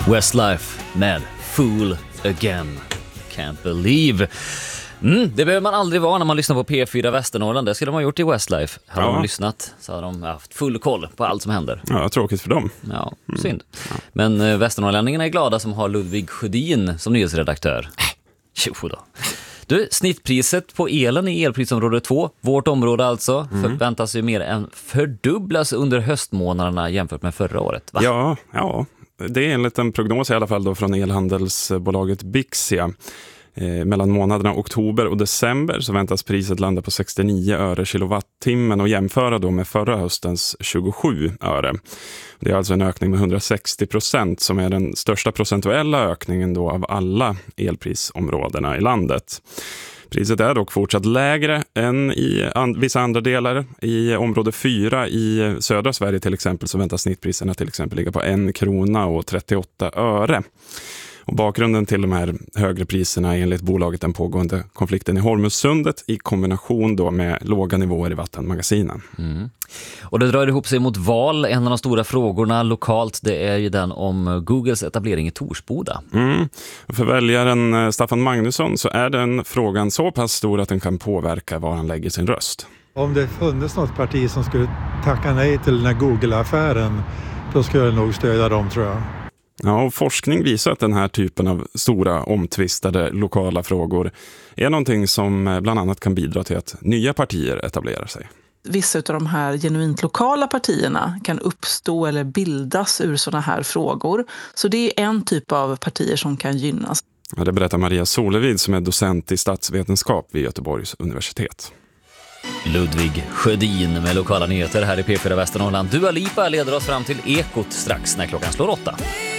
Westlife med Fool Again. Can't believe. Det behöver man aldrig vara när man lyssnar på P4 Västernorrland. Det skulle de ha gjort i Westlife. Hade de lyssnat så hade de haft full koll på allt som händer. Ja, tråkigt för dem. Ja, synd. Men västernorrlänningarna är glada som har Ludvig Sjödin som nyhetsredaktör. Jo då. Du, snittpriset på elen i elprisområde 2, vårt område alltså, förväntas ju mer än fördubblas under höstmånaderna jämfört med förra året. Va? Ja, det är enligt en prognos i alla fall då från elhandelsbolaget Bixia. Mellan månaderna oktober och december så väntas priset landa på 69 öre kilowattimmen och jämföra då med förra höstens 27 öre. Det är alltså en ökning med 160% som är den största procentuella ökningen då av alla elprisområdena i landet. Priset är dock fortsatt lägre än i vissa andra delar. I område 4 i södra Sverige till exempel så väntas snittpriserna till exempel ligga på 1 krona och 38 öre. Och bakgrunden till de här högre priserna är enligt bolaget den pågående konflikten i Hormuzsundet i kombination då med låga nivåer i vattenmagasinen. Och det drar ihop sig mot val. En av de stora frågorna lokalt det är ju den om Googles etablering i Torsboda. För väljaren Staffan Magnusson så är den frågan så pass stor att den kan påverka var han lägger sin röst. Om det funnits något parti som skulle tacka nej till den här Google-affären då skulle jag nog stödja dem, tror jag. Ja, och forskning visar att den här typen av stora omtvistade lokala frågor är någonting som bland annat kan bidra till att nya partier etablerar sig. Vissa av de här genuint lokala partierna kan uppstå eller bildas ur sådana här frågor. Så det är en typ av partier som kan gynnas. Ja, det berättar Maria Solevid som är docent i statsvetenskap vid Göteborgs universitet. Ludvig Sjödin med lokala nyheter här i P4 Västernorrland. Dua Lipa leder oss fram till Ekot strax när klockan slår 8.